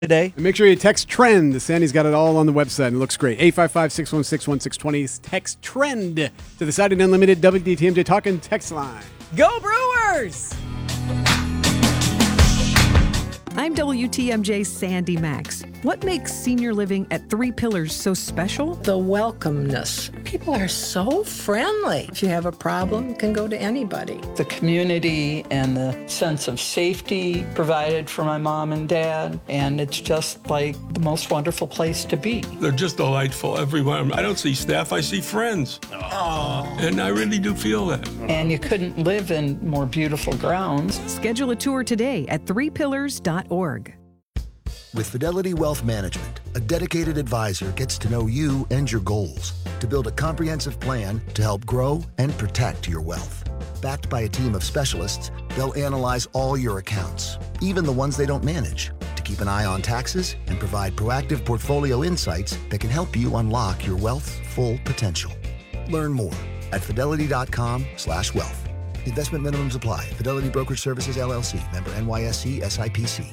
today. And make sure you text TREND. Sandy's got it all on the website, and it looks great. 855-616-1620. Text TREND to the Siding Unlimited WDTMJ Talking text line. Go Brewers! I'm WTMJ's Sandy Max. What makes senior living at Three Pillars so special? The welcomeness. People are so friendly. If you have a problem, you can go to anybody. The community and the sense of safety provided for my mom and dad, and it's just like the most wonderful place to be. They're just delightful, everyone. I don't see staff, I see friends. Aww. And I really do feel that. And you couldn't live in more beautiful grounds. Schedule a tour today at threepillars.org. With Fidelity Wealth Management, a dedicated advisor gets to know you and your goals to build a comprehensive plan to help grow and protect your wealth. Backed by a team of specialists, they'll analyze all your accounts, even the ones they don't manage, to keep an eye on taxes and provide proactive portfolio insights that can help you unlock your wealth's full potential. Learn more at fidelity.com/wealth. Investment minimums apply. Fidelity Brokerage Services, LLC. Member NYSE SIPC.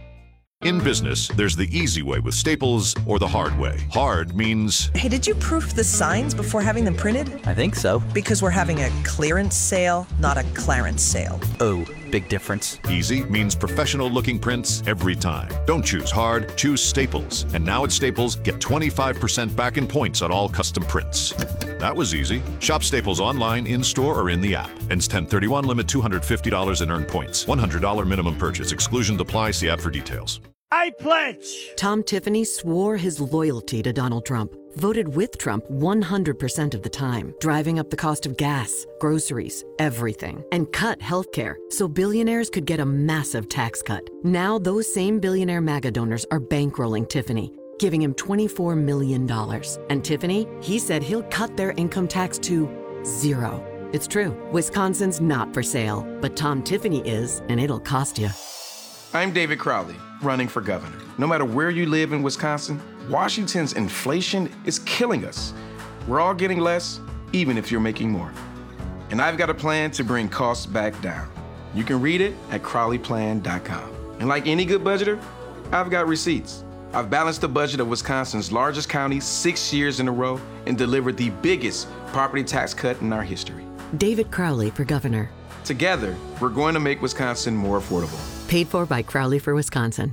In business, there's the easy way with Staples or the hard way. Hard means... Hey, did you proof the signs before having them printed? I think so. Because we're having a clearance sale, not a clarence sale. Oh, big difference. Easy means professional-looking prints every time. Don't choose hard, choose Staples. And now at Staples, get 25% back in points on all custom prints. That was easy. Shop Staples online, in-store, or in the app. Ends 10/31, limit $250 in earned points. $100 minimum purchase. Exclusion apply. See app for details. I pledge! Tom Tiffany swore his loyalty to Donald Trump, voted with Trump 100% of the time, driving up the cost of gas, groceries, everything, and cut healthcare so billionaires could get a massive tax cut. Now those same billionaire MAGA donors are bankrolling Tiffany, giving him $24 million. And Tiffany, he said he'll cut their income tax to 0. It's true. Wisconsin's not for sale, but Tom Tiffany is, and it'll cost you. I'm David Crowley, running for governor. No matter where you live in Wisconsin, Washington's inflation is killing us. We're all getting less, even if you're making more. And I've got a plan to bring costs back down. You can read it at crowleyplan.com. And like any good budgeter, I've got receipts. I've balanced the budget of Wisconsin's largest county 6 years in a row and delivered the biggest property tax cut in our history. David Crowley for governor. Together, we're going to make Wisconsin more affordable. Paid for by Crowley for Wisconsin.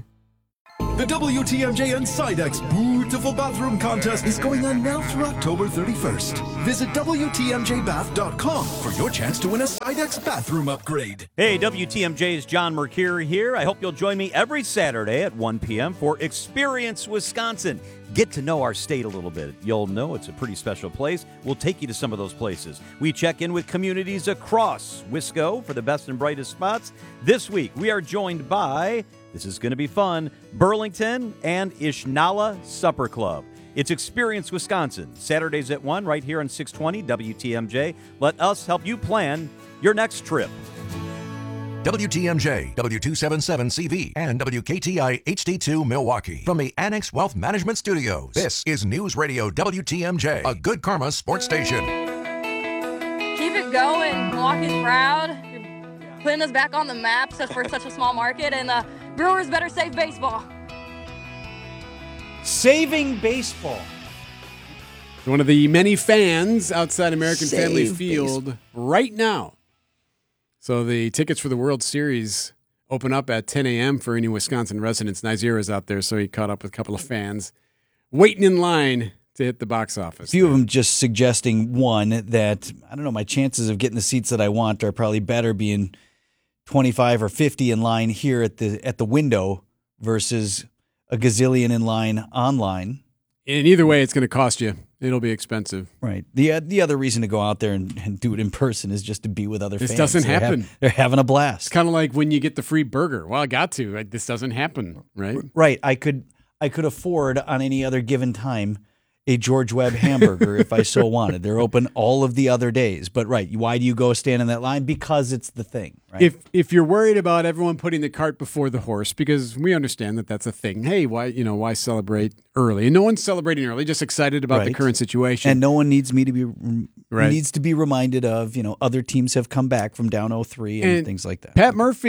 The WTMJ and Sidex Beautiful Bathroom Contest is going on now through October 31st. Visit WTMJBath.com for your chance to win a Sidex bathroom upgrade. Hey, WTMJ's John Mercure here. I hope you'll join me every Saturday at 1 p.m. for Experience Wisconsin. Get to know our state a little bit. You'll know it's a pretty special place. We'll take you to some of those places. We check in with communities across Wisco for the best and brightest spots. This week, we are joined by, this is going to be fun, Burlington and Ishnala Supper Club. It's Experience Wisconsin, Saturdays at 1 right here on 620 WTMJ. Let us help you plan your next trip. WTMJ, W277CV, and WKTI HD2 Milwaukee. From the Annex Wealth Management Studios, this is News Radio WTMJ, a Good Karma sports station. Keep it going. Milwaukee's proud. You're putting us back on the map for such a small market, and the Brewers better save baseball. Saving baseball. One of the many fans outside American Family Field right now. So the tickets for the World Series open up at 10 a.m. for any Wisconsin residents. Nazir is out there, so he caught up with a couple of fans waiting in line to hit the box office. A few of them just suggesting, one, that, I don't know, my chances of getting the seats that I want are probably better being 25 or 50 in line here at the window versus a gazillion in line online. And either way, it's going to cost you. It'll be expensive. Right. The other reason to go out there and do it in person is just to be with other fans. This doesn't happen. They're having a blast. It's kind of like when you get the free burger. Well, I got to. This doesn't happen, right? Right. I could afford on any other given time a George Webb hamburger if I so wanted. They're open all of the other days. But right, why do you go stand in that line? Because it's the thing. Right? If you're worried about everyone putting the cart before the horse, because we understand that that's a thing. Hey, why celebrate early? And no one's celebrating early, just excited about the current situation. And no one needs me to be needs to be reminded of, other teams have come back from down 0-3 and things like that. Pat Murphy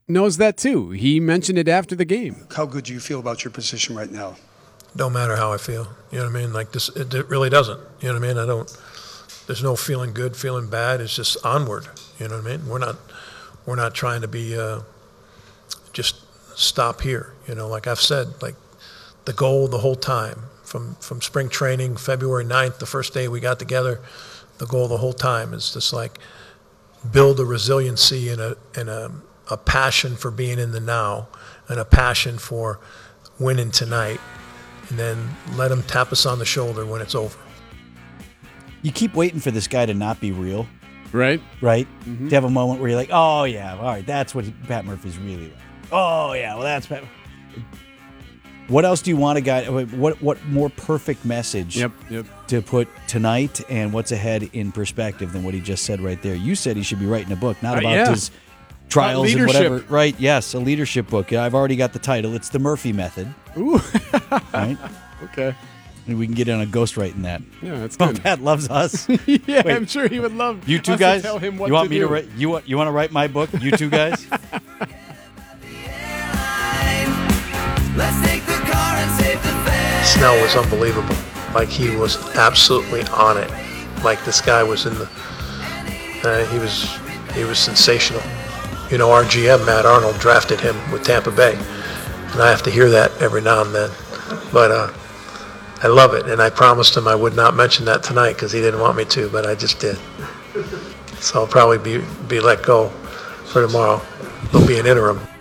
knows that too. He mentioned it after the game. How good do you feel about your position right now? Don't matter how I feel. You know what I mean? Like this, it really doesn't. You know what I mean? There's no feeling good, feeling bad. It's just onward. You know what I mean? We're not trying to be just stop here. You know, like I've said, like the goal the whole time from spring training, February 9th, the first day we got together, the goal the whole time is just like build a resiliency and a passion for being in the now and a passion for winning tonight, and then let them tap us on the shoulder when it's over. You keep waiting for this guy to not be real. Right? Right? Mm-hmm. To have a moment where you're like, oh, yeah, all right, that's what Pat Murphy's really like. Oh, yeah, well, that's Pat. What else do you want a guy, what more perfect message to put tonight and what's ahead in perspective than what he just said right there? You said he should be writing a book, not about his trials and whatever. Right, yes, a leadership book. I've already got the title. It's The Murphy Method. Ooh. Right? Okay. And we can get on a ghostwriting that. Yeah, that's good. Pat loves us. Yeah, Wait, I'm sure he would love you two us guys. to tell him what you want to me do. to write? You want to write my book? You two guys. Let's take the car and save the fan. Snell was unbelievable. Like he was absolutely on it. Like this guy was in the. He was sensational. You know, our GM Matt Arnold drafted him with Tampa Bay, and I have to hear that every now and then. But I love it, and I promised him I would not mention that tonight because he didn't want me to, but I just did. So I'll probably be let go for tomorrow. There'll be an interim.